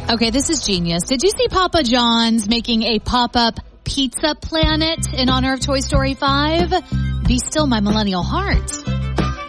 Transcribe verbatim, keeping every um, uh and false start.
Okay, this is genius. Did you see Papa John's making a pop-up pizza planet in honor of Toy Story five? Be still my millennial heart.